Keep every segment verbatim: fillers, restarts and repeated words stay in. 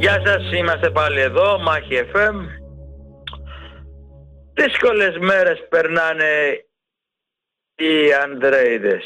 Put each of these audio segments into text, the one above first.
Γεια σας, είμαστε πάλι εδώ, Μάχη εφ εμ. Δύσκολες μέρες περνάνε οι Ανδρέιδες.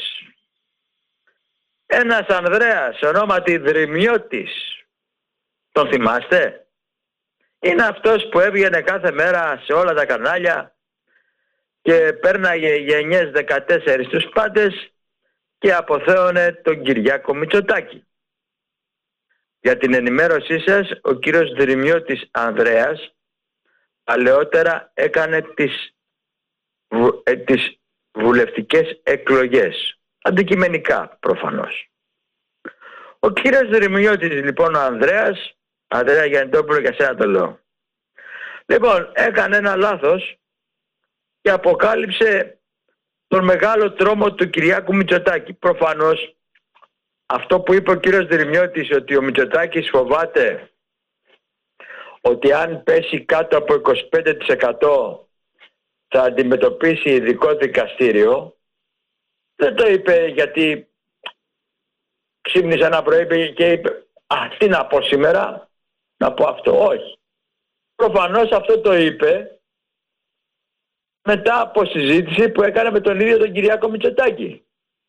Ένας Ανδρέας, ονόματι Δρυμιώτης, τον θυμάστε? Είναι αυτός που έβγαινε κάθε μέρα σε όλα τα κανάλια και πέρναγε γενιές δεκατέσσερις τους πάντες και αποθέωνε τον Κυριάκο Μητσοτάκη. Για την ενημέρωσή σας, ο κύριος Δρυμιώτης Ανδρέας παλαιότερα έκανε τις, βου, ε, τις βουλευτικές εκλογές. Αντικειμενικά προφανώς. Ο κύριος Δρυμιώτης λοιπόν ο Ανδρέας, Ανδρέα Γιαννητόπουλο, για σένα το λέω. Λοιπόν, έκανε ένα λάθος και αποκάλυψε τον μεγάλο τρόμο του Κυριάκου Μητσοτάκη. Προφανώς αυτό που είπε ο κύριος Δρυμιώτης, ότι ο Μητσοτάκης φοβάται ότι αν πέσει κάτω από είκοσι πέντε τοις εκατό θα αντιμετωπίσει ειδικό δικαστήριο, δεν το είπε γιατί ξύπνησε ένα πρωί και είπε «Α, τι να πω σήμερα, να πω αυτό». Όχι. Προφανώς αυτό το είπε μετά από συζήτηση που έκανε με τον ίδιο τον Κυριάκο Μητσοτάκη.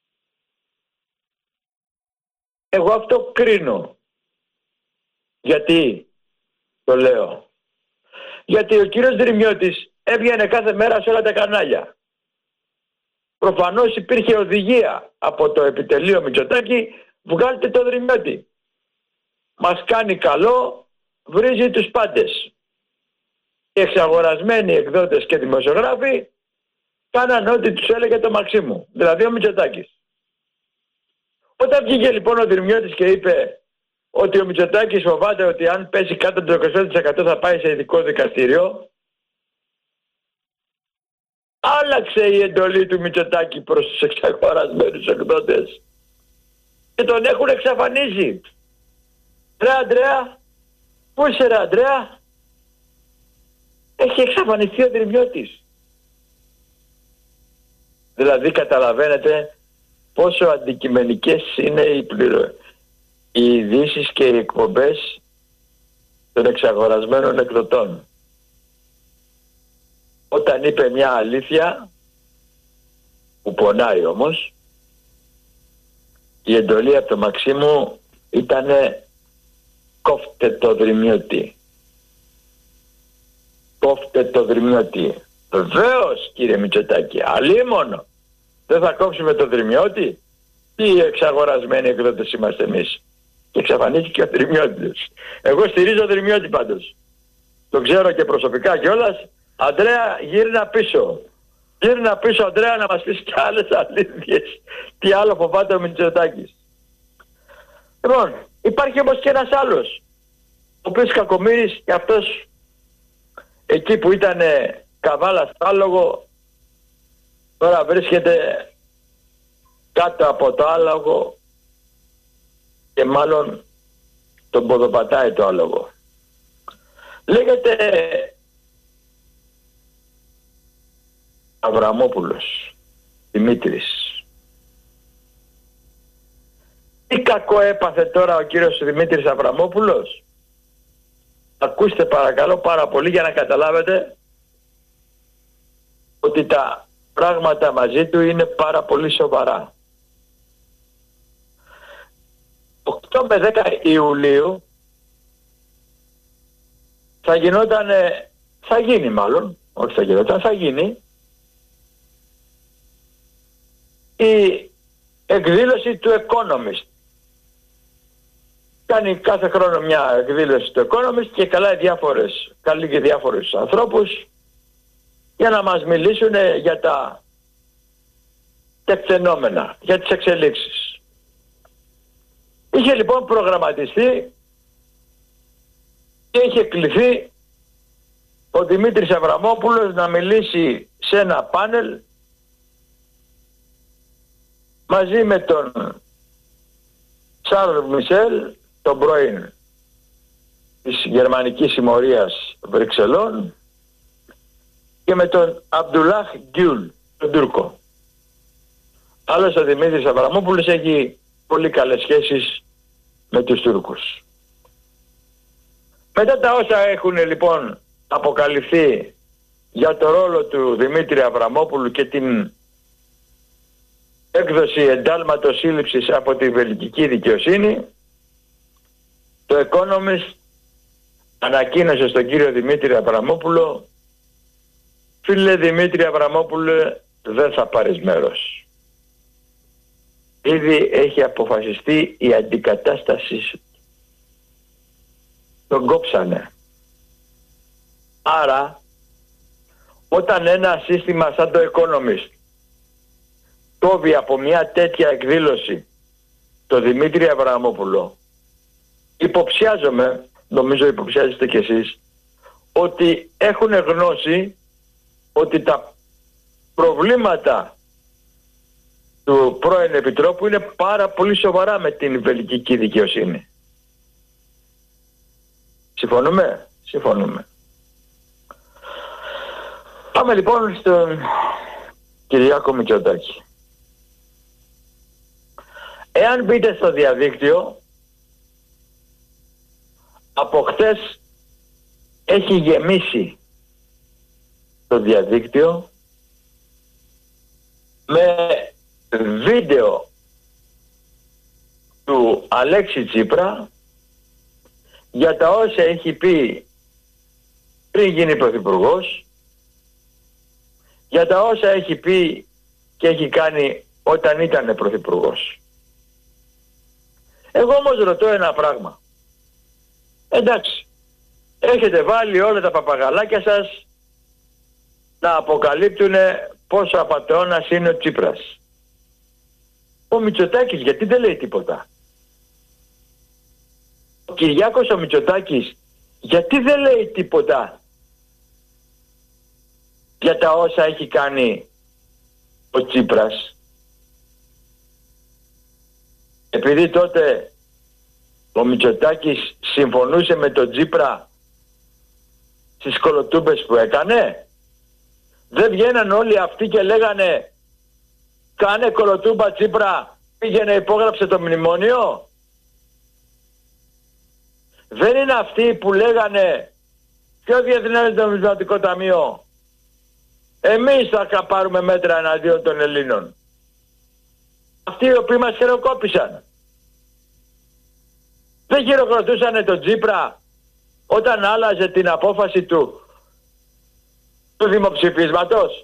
Εγώ αυτό κρίνω. Γιατί το λέω? Γιατί ο κύριος Δρυμιώτης έβγαινε κάθε μέρα σε όλα τα κανάλια. Προφανώς υπήρχε οδηγία από το επιτελείο Μητσοτάκη, βγάλτε το Δρυμιώτη. Μας κάνει καλό, βρίζει τους πάντες. Οι εξαγορασμένοι εκδότες και δημοσιογράφοι κάναν ό,τι τους έλεγε το Μαξίμου, δηλαδή ο Μητσοτάκης. Όταν βγήκε λοιπόν ο Δρυμιώτης και είπε ότι ο Μητσοτάκης φοβάται ότι αν πέσει κάτω από το είκοσι πέντε τοις εκατό θα πάει σε ειδικό δικαστήριο, άλλαξε η εντολή του Μητσοτάκη προς τους εξαγορασμένους εκδότες και τον έχουν εξαφανίσει. Ρε Ανδρέα, πού είσαι ρε Ανδρέα? Έχει εξαφανιστεί ο Δρυμιώτης. Δηλαδή καταλαβαίνετε πόσο αντικειμενικές είναι οι, πληρο... οι ειδήσεις και οι εκπομπές των εξαγορασμένων εκδοτών. Όταν είπε μια αλήθεια, που πονάει όμως, η εντολή από το Μαξίμου ήτανε κόφτε το Δρυμιώτη. Κόφτε το Δρυμιώτη. Βεβαίως κύριε Μητσοτάκη, αλίμονο. Δεν θα κόψουμε το Δρυμιώτη? Τι εξαγορασμένοι εκδότες είμαστε εμείς? Και εξαφανίστηκε ο Δρυμιώτης. Εγώ στηρίζω Δρυμιώτη πάντως. Το ξέρω και προσωπικά κιόλας. Ανδρέα, γύρνα πίσω. Γύρνα πίσω Ανδρέα να μας πεις κι άλλες αλήθειες. Τι άλλο φοβάται ο Μητσοτάκης? Λοιπόν, υπάρχει όμως και ένας άλλος, ο οποίος κακομοίρης και αυτός εκεί που ήταν καβάλα στο άλογο, τώρα βρίσκεται κάτω από το άλογο και μάλλον τον ποδοπατάει το άλογο. Λέγεται Αβραμόπουλος Δημήτρης. Τι κακό έπαθε τώρα ο κύριος Δημήτρης Αβραμόπουλος? Ακούστε παρακαλώ πάρα πολύ για να καταλάβετε ότι τα πράγματα μαζί του είναι πάρα πολύ σοβαρά. οκτώ με δέκα Ιουλίου θα γινόταν, θα γίνει μάλλον, όχι θα γινόταν, θα γίνει η εκδήλωση του Economist. Κάνει κάθε χρόνο μια εκδήλωση του Economist και καλάει διάφορες, καλεί και διάφορους ανθρώπους για να μας μιλήσουν για τα τεκτενόμενα, για τις εξελίξεις. Είχε λοιπόν προγραμματιστεί και είχε κληθεί ο Δημήτρης Αβραμόπουλος να μιλήσει σε ένα πάνελ μαζί με τον Σαρλ Μισελ, τον πρώην της Γερμανικής Συμμορίας Βρυξελών, και με τον Αμπτουλάχ Γκιούλ, τον Τούρκο. Άλλος ο Δημήτρης Αβραμόπουλος έχει πολύ καλές σχέσεις με τους Τούρκους. Μετά τα όσα έχουν λοιπόν αποκαλυφθεί για το ρόλο του Δημήτρη Αβραμόπουλου και την έκδοση εντάλματος σύλληψης από τη βελγική δικαιοσύνη, το Economist ανακοίνωσε στον κύριο Δημήτρη Αβραμόπουλο: φίλε Δημήτρη Αβραμόπουλε, δεν θα πάρεις μέρος. Ήδη έχει αποφασιστεί η αντικατάστασή σου. Τον κόψανε. Άρα, όταν ένα σύστημα σαν το Economist κόβει από μια τέτοια εκδήλωση το Δημήτρη Αβραμόπουλο, υποψιάζομαι, νομίζω υποψιάζεστε κι εσείς, ότι έχουν γνώση ότι τα προβλήματα του πρώην Επιτρόπου είναι πάρα πολύ σοβαρά με την βελγική δικαιοσύνη. Συμφωνούμε? Συμφωνούμε. Πάμε λοιπόν στον Κυριάκο Μητσοτάκη. Εάν μπείτε στο διαδίκτυο, από χτες έχει γεμίσει το διαδίκτυο με βίντεο του Αλέξη Τσίπρα για τα όσα έχει πει πριν γίνει πρωθυπουργός, για τα όσα έχει πει και έχει κάνει όταν ήταν πρωθυπουργός. Εγώ όμως ρωτώ ένα πράγμα. Εντάξει, έχετε βάλει όλα τα παπαγαλάκια σας να αποκαλύπτουν πόσο απατεώνας είναι ο Τσίπρας. Ο Μητσοτάκης γιατί δεν λέει τίποτα? Ο Κυριάκος ο Μητσοτάκης γιατί δεν λέει τίποτα για τα όσα έχει κάνει ο Τσίπρας? Επειδή τότε ο Μητσοτάκης συμφωνούσε με τον Τσίπρα στις κολοτούμπες που έκανε, δεν βγαίναν όλοι αυτοί και λέγανε κάνε κολοτούμπα Τσίπρα, πήγαινε υπόγραψε το μνημόνιο? Δεν είναι αυτοί που λέγανε ποιο Διεθνές Νομισματικό Ταμείο, εμείς θα πάρουμε μέτρα εναντίον των Ελλήνων? Αυτοί οι οποίοι μας χειροκόπησαν. Δεν χειροκροτούσανε τον Τσίπρα όταν άλλαζε την απόφαση του του δημοψηφίσματος?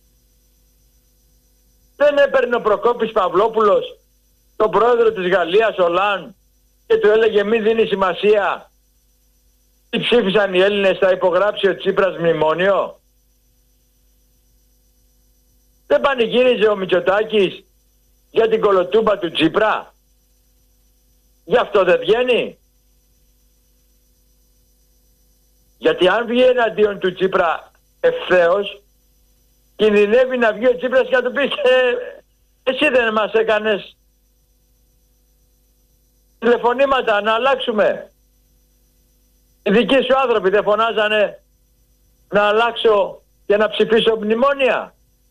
Δεν έπαιρνε ο Προκόπης Παυλόπουλος τον πρόεδρο της Γαλλίας Ολάν και του έλεγε μην δίνει σημασία τι ψήφισαν οι Έλληνες, θα υπογράψει ο Τσίπρας μνημόνιο? Δεν πανηγύριζε ο Μητσοτάκης για την κολοτούμπα του Τσίπρα? Γι' αυτό δεν βγαίνει? Γιατί αν βγει εναντίον του Τσίπρα ευθέως, κινδυνεύει να βγει ο Τσίπρας και να του πει ε, εσύ δεν μας έκανες τηλεφωνήματα να αλλάξουμε? Οι δικοί σου άνθρωποι δεν φωνάζανε να αλλάξω και να ψηφίσω μνημόνια?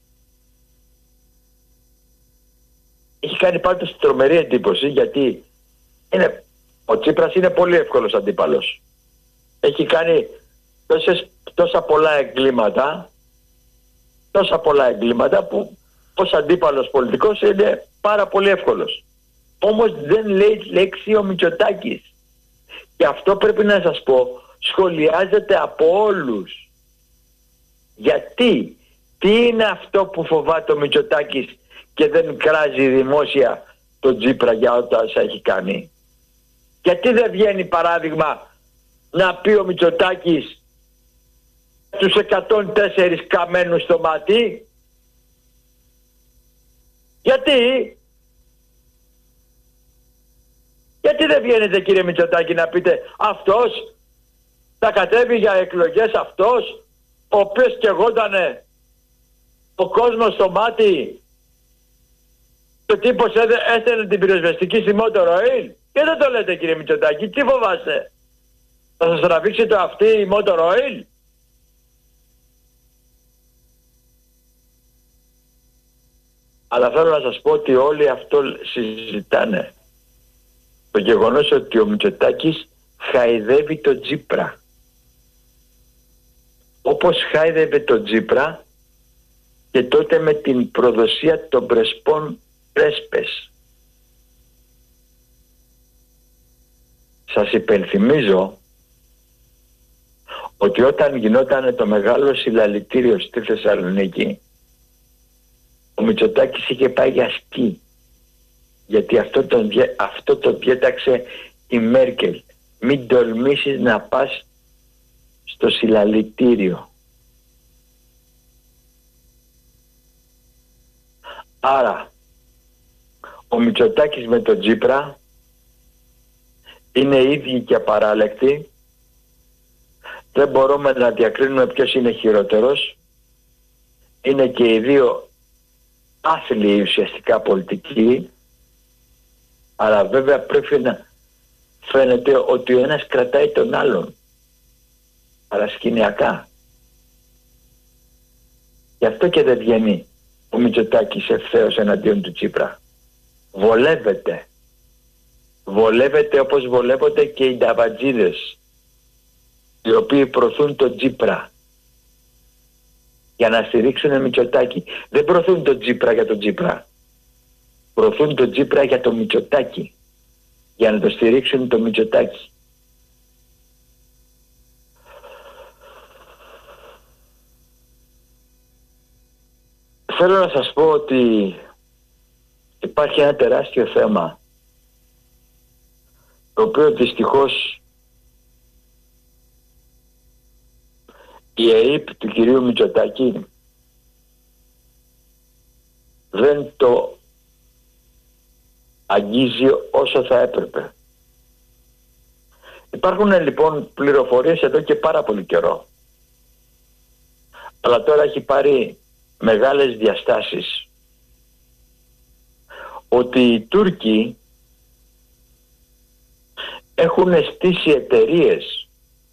Έχει κάνει πάντως τρομερή εντύπωση, γιατί είναι, ο Τσίπρας είναι πολύ εύκολος αντίπαλος. Έχει κάνει τόσες, τόσα πολλά εγκλήματα, τόσα πολλά εγκλήματα που ως αντίπαλος πολιτικός είναι πάρα πολύ εύκολος. Όμως δεν λέει λέξη ο Μητσοτάκης. Και αυτό πρέπει να σας πω, σχολιάζεται από όλους. Γιατί? Τι είναι αυτό που φοβάται ο Μητσοτάκης και δεν κράζει δημόσια τον Τσίπρα για όσα έχει κάνει? Γιατί δεν βγαίνει παράδειγμα να πει ο Μητσοτάκης τους εκατόν τέσσερα καμένους στο μάτι? Γιατί? Γιατί δεν βγαίνετε κύριε Μητσοτάκη να πείτε αυτός θα κατέβει για εκλογές, αυτός ο οποίος καιγότανε ο κόσμος στο μάτι, ο τύπος έστελνε την πυροσβεστική στη Motor-Oil? Και δεν το λέτε κύριε Μητσοτάκη, τι φοβάστε? Θα σας τραβήξει το αυτή η Motor-Oil? Αλλά θέλω να σας πω ότι όλοι αυτό συζητάνε. Το γεγονός ότι ο Μητσοτάκης χαϊδεύει τον Τσίπρα. Όπως χάιδευε τον Τσίπρα και τότε με την προδοσία των Πρεσπών Πρέσπες. Σας υπενθυμίζω ότι όταν γινόταν το μεγάλο συλλαλητήριο στη Θεσσαλονίκη, ο Μητσοτάκης είχε πάει για σκι, γιατί αυτό το, αυτό το διέταξε η Μέρκελ. Μην τολμήσεις να πας στο συλλαλητήριο. Άρα ο Μητσοτάκης με τον Τσίπρα είναι ίδιοι και απαράλλακτοι. Δεν μπορούμε να διακρίνουμε ποιος είναι χειρότερος. Είναι και οι δύο άθλιοι ουσιαστικά πολιτικοί, αλλά βέβαια πρέπει να φαίνεται ότι ο ένας κρατάει τον άλλον παρασκηνιακά. Γι' αυτό και δεν βγαίνει ο Μητσοτάκης ευθέως εναντίον του Τσίπρα. Βολεύεται. Βολεύεται όπως βολεύονται και οι νταβατζίδες, οι οποίοι προωθούν τον Τσίπρα για να στηρίξουν Μητσοτάκη. Δεν προωθούν τον Τσίπρα για τον Τσίπρα. Προωθούν τον Τσίπρα για το Μητσοτάκη, για να το στηρίξουν το Μητσοτάκη. Θέλω να σας πω ότι υπάρχει ένα τεράστιο θέμα, το οποίο δυστυχώς η ΕΕΠ του κυρίου Μητσοτάκη δεν το αγγίζει όσο θα έπρεπε. Υπάρχουν λοιπόν πληροφορίες εδώ και πάρα πολύ καιρό, αλλά τώρα έχει πάρει μεγάλες διαστάσεις, ότι οι Τούρκοι έχουν στήσει εταιρείες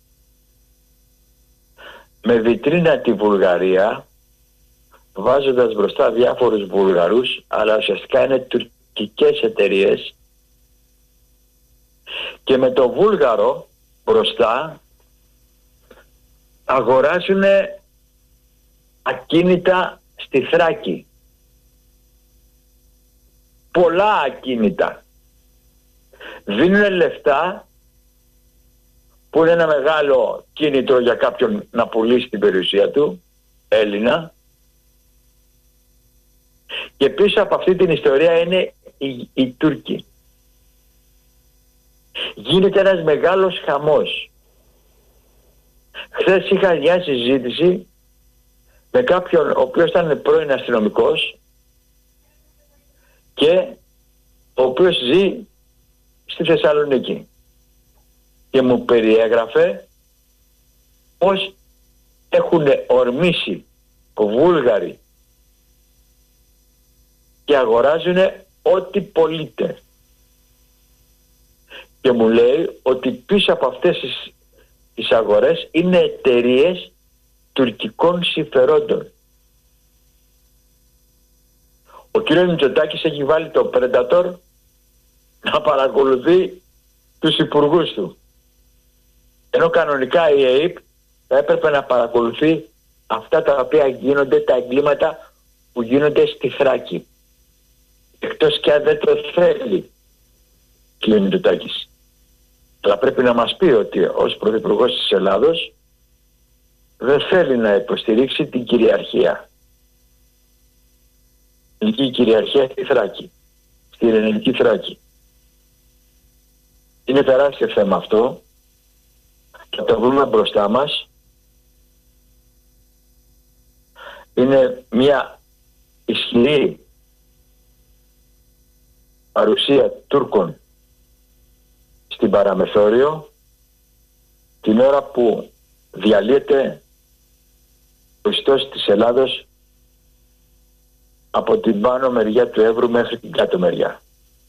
με βιτρίνα τη Βουλγαρία, βάζοντας μπροστά διάφορους Βουλγαρούς, αλλά ουσιαστικά είναι τουρκικές εταιρείες, και με το βούλγαρο μπροστά αγοράζουν ακίνητα στη Θράκη. Πολλά ακίνητα. Δίνουν λεφτά, που είναι ένα μεγάλο κίνητρο για κάποιον να πουλήσει την περιουσία του, Έλληνα, και πίσω από αυτή την ιστορία είναι οι, οι Τούρκοι. Γίνεται ένας μεγάλος χαμός. Χθες είχα μια συζήτηση με κάποιον ο οποίος ήταν πρώην αστυνομικός και ο οποίος ζει στη Θεσσαλονίκη, και μου περιέγραφε πως έχουν ορμήσει Βούλγαροι και αγοράζουν ό,τι πωλείται, και μου λέει ότι πίσω από αυτές τις, τις αγορές είναι εταιρείες τουρκικών συμφερόντων. Ο κύριος Μητσοτάκης έχει βάλει το Predator να παρακολουθεί τους υπουργούς του, ενώ κανονικά η ΕΕΠ θα έπρεπε να παρακολουθεί αυτά τα οποία γίνονται, τα εγκλήματα που γίνονται στη Θράκη, εκτός και αν δεν το θέλει κύριε Μητσοτάκης. Αλλά πρέπει να μας πει ότι ως Πρωθυπουργός της Ελλάδος δεν θέλει να υποστηρίξει την κυριαρχία. Η ελληνική κυριαρχία στη Θράκη, στη ελληνική Θράκη. Είναι τεράστιο θέμα αυτό. Θα το βρούμε μπροστά μας. Είναι μια ισχυρή παρουσία Τούρκων στην παραμεθόριο, την ώρα που διαλύεται ο ιστός της Ελλάδος από την πάνω μεριά του Εύρου μέχρι την κάτω μεριά.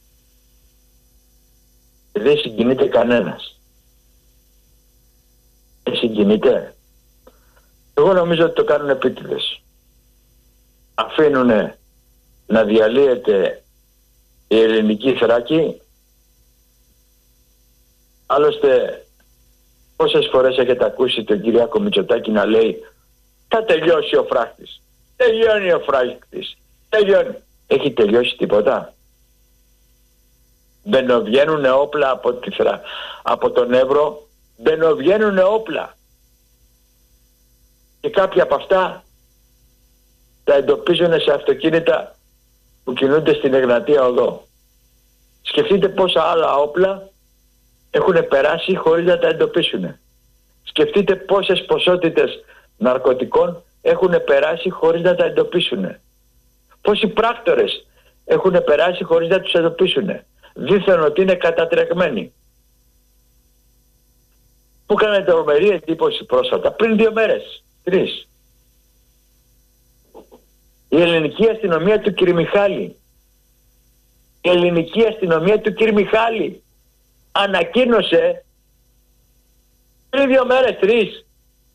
Δεν συγκινείται κανένας. Δεν συγκινείται. Εγώ νομίζω ότι το κάνουν επίτηδες. Αφήνουνε να διαλύεται η ελληνική Θράκη. Άλλωστε Πόσες φορές έχετε ακούσει τον Κυριάκο Μητσοτάκη να λέει θα τελειώσει ο φράχτης, τελειώνει ο φράχτης, τελειώνει. Έχει τελειώσει τίποτα? Μπαινοβγαίνουν όπλα από, τη, από τον Εύρο, μπαινοβγαίνουν όπλα. Και κάποια από αυτά τα εντοπίζουν σε αυτοκίνητα που κινούνται στην Εγνατία Οδό. Σκεφτείτε πόσα άλλα όπλα έχουν περάσει χωρίς να τα εντοπίσουν. Σκεφτείτε πόσες ποσότητες ναρκωτικών έχουν περάσει χωρίς να τα εντοπίσουν. Πόσοι πράκτορες έχουν περάσει χωρίς να τους εντοπίσουν. Δήθεν ότι είναι κατατρεγμένοι. Μου έκανε τρομερή εντύπωση πρόσφατα, πριν δύο μέρες, τρεις. Η ελληνική αστυνομία του κ. Μιχάλη, η ελληνική αστυνομία του κ. Μιχάλη ανακοίνωσε πριν δύο μέρες, τρεις,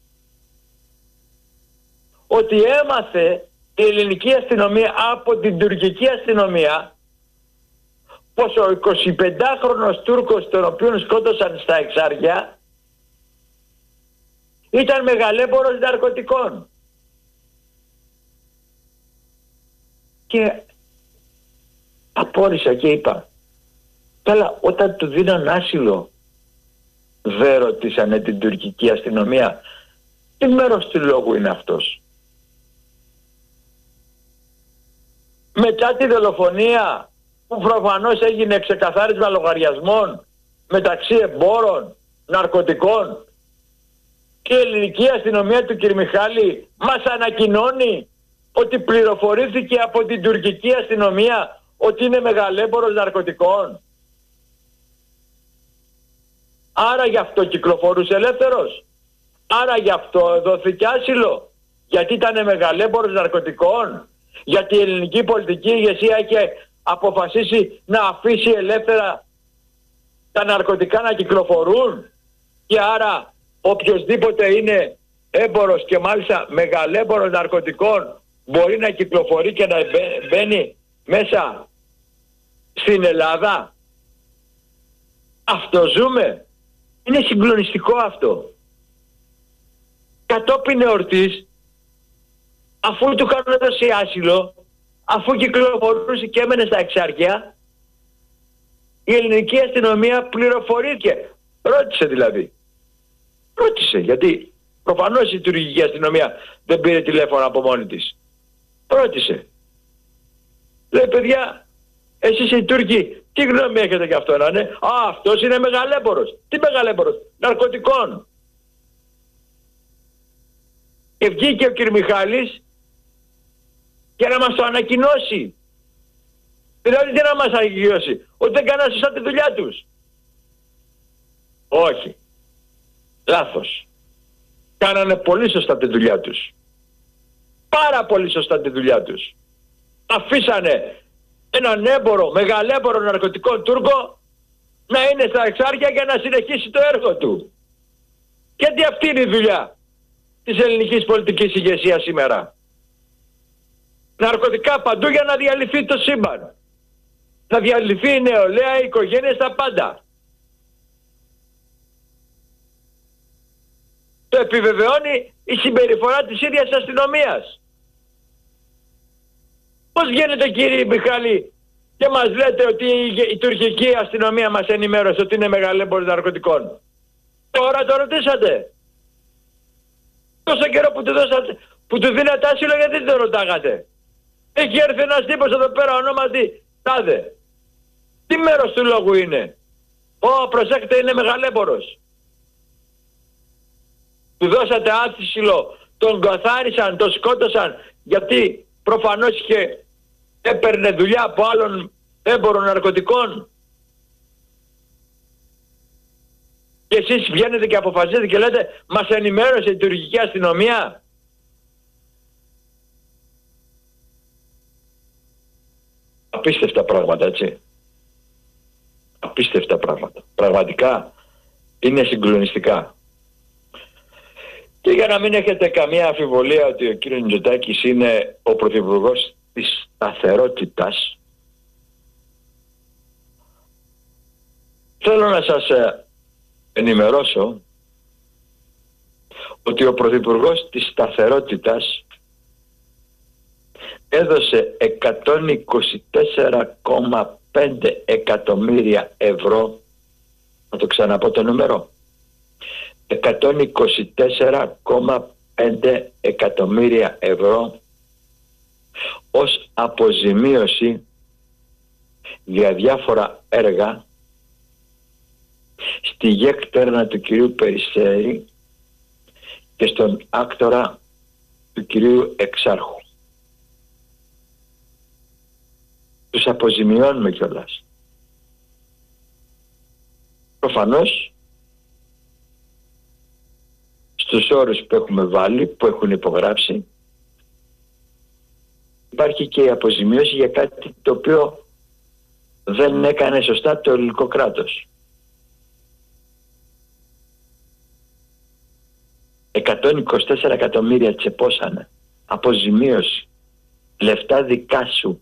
ότι έμαθε η ελληνική αστυνομία από την τουρκική αστυνομία πως ο εικοσιπεντάχρονος Τούρκος, τον οποίον σκότωσαν στα Εξάρια, ήταν μεγαλέμπορος ναρκωτικών. Και απόρρισα και είπα, καλά, όταν του δίναν άσυλο δεν ρωτήσανε την τουρκική αστυνομία τι μέρος του λόγου είναι αυτός? Μετά τη δολοφονία που προφανώς έγινε ξεκαθάρισμα λογαριασμών μεταξύ εμπόρων ναρκωτικών, και η ελληνική αστυνομία του κ. Μιχάλη μας ανακοινώνει ότι πληροφορήθηκε από την τουρκική αστυνομία ότι είναι μεγαλέμπορος ναρκωτικών. Άρα γι' αυτό κυκλοφορούσε ελεύθερος. Άρα γι' αυτό δόθηκε άσυλο. Γιατί ήταν μεγαλέμπορος ναρκωτικών. Γιατί η ελληνική πολιτική ηγεσία είχε αποφασίσει να αφήσει ελεύθερα τα ναρκωτικά να κυκλοφορούν. Και άρα οποιοσδήποτε είναι έμπορος και μάλιστα μεγαλέμπορος ναρκωτικών μπορεί να κυκλοφορεί και να μπαίνει μέσα στην Ελλάδα. Αυτό ζούμε. Είναι συγκλονιστικό αυτό. Κατόπιν εορτής, αφού του κάνουν δώσει άσυλο, αφού κυκλοφορούσε και έμενε στα Εξάρχεια, η ελληνική αστυνομία πληροφορήθηκε. Ρώτησε δηλαδή. Ρώτησε, γιατί προφανώς η τουρκική αστυνομία δεν πήρε τηλέφωνο από μόνη της. Ρώτησε. Λέει, παιδιά, εσείς οι Τούρκοι τι γνώμη έχετε για αυτό να είναι? Α, αυτός είναι μεγαλέμπορος. Τι μεγαλέμπορος? Ναρκωτικών. Και βγήκε ο κ. Μιχάλης για να μας το ανακοινώσει. Δηλαδή τι να μας ανακοινώσει? Ότι δεν κάνανε σωστά τη δουλειά τους. Όχι. Λάθος. Κάνανε πολύ σωστά τη δουλειά τους. Πάρα πολύ σωστά τη δουλειά τους. Αφήσανε έναν έμπορο, μεγαλέμπορο ναρκωτικών Τούρκο να είναι στα Εξάρχεια για να συνεχίσει το έργο του. Γιατί αυτή είναι η δουλειά της ελληνικής πολιτικής ηγεσίας σήμερα. Ναρκωτικά παντού για να διαλυθεί το σύμπαν. Να διαλυθεί η νεολαία, οι οικογένειες, τα πάντα. Το επιβεβαιώνει η συμπεριφορά της ίδιας αστυνομίας. Πώς βγαίνετε κύριε Μιχάλη και μας λέτε ότι η τουρκική αστυνομία μας ενημέρωσε ότι είναι μεγαλέμπορος ναρκωτικών? Τώρα το ρωτήσατε? Τόσο καιρό που του, δώσατε, που του δίνατε άσυλο, γιατί δεν το ρωτάγατε? Έχει έρθει ένας τύπος εδώ πέρα ονόματι τάδε. Τι μέρος του λόγου είναι? Ω, προσέξτε, είναι μεγαλέμπορος. Του δώσατε άσυλο, τον καθάρισαν, τον σκότωσαν, γιατί προφανώς είχε έπαιρνε δουλειά από άλλων έμπορων ναρκωτικών. Και εσείς βγαίνετε και αποφασίζετε και λέτε μας ενημέρωσε η τουρκική αστυνομία. Απίστευτα πράγματα, έτσι. Απίστευτα πράγματα. Πραγματικά είναι συγκλονιστικά. Και για να μην έχετε καμία αμφιβολία ότι ο κύριος Μητσοτάκης είναι ο πρωθυπουργός της σταθερότητας, θέλω να σας ενημερώσω ότι ο Πρωθυπουργός της Σταθερότητας έδωσε εκατόν είκοσι τέσσερα κόμμα πέντε εκατομμύρια ευρώ, να το ξαναπώ το νούμερο, εκατόν είκοσι τέσσερα κόμμα πέντε εκατομμύρια ευρώ ως αποζημίωση για διάφορα έργα στη γέκταρνα του κυρίου Περιστέρη και στον άκτορα του κυρίου Εξάρχου. Τους αποζημιώνουμε κιόλας. Προφανώς στους όρους που έχουμε βάλει, που έχουν υπογράψει, υπάρχει και η αποζημίωση για κάτι το οποίο δεν έκανε σωστά το ελληνικό κράτος. εκατόν είκοσι τέσσερα εκατομμύρια τσεπώσανε. Αποζημίωση. Λεφτά δικά σου.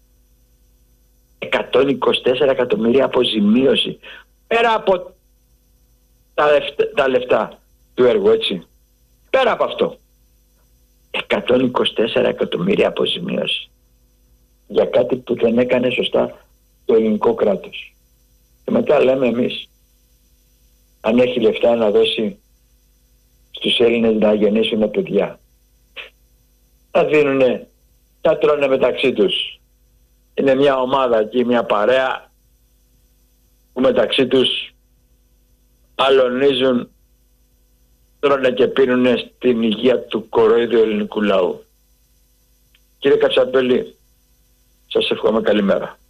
εκατόν είκοσι τέσσερα εκατομμύρια αποζημίωση. Πέρα από τα λεφτά, τα λεφτά του έργου, έτσι. Πέρα από αυτό. εκατόν είκοσι τέσσερα εκατομμύρια αποζημίωση. Για κάτι που δεν έκανε σωστά το ελληνικό κράτος. Και μετά λέμε εμείς, αν έχει λεφτά να δώσει στους Έλληνες να γεννήσουν παιδιά. Τα δίνουνε, τα τρώνε μεταξύ τους. Είναι μια ομάδα εκεί, μια παρέα που μεταξύ τους αλωνίζουν, τρώνε και πίνουνε στην υγεία του κορόιδου ελληνικού λαού. Κύριε Κατσαπέλη, σας εύχομαι καλημέρα.